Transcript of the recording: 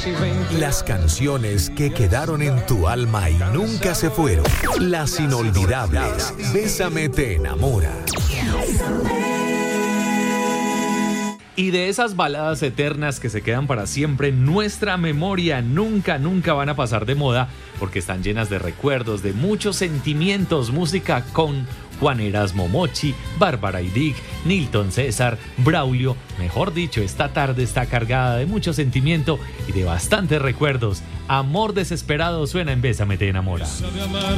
Las canciones que quedaron en tu alma y nunca se fueron. Las inolvidables. Bésame te enamora. Y de esas baladas eternas que se quedan para siempre en nuestra memoria, nunca van a pasar de moda, porque están llenas de recuerdos, de muchos sentimientos. Música con Juan Erasmo Mochi, Bárbara Idig, Nilton César, Braulio. Mejor dicho, esta tarde está cargada de mucho sentimiento y de bastantes recuerdos. Amor desesperado suena en Bésame te enamora.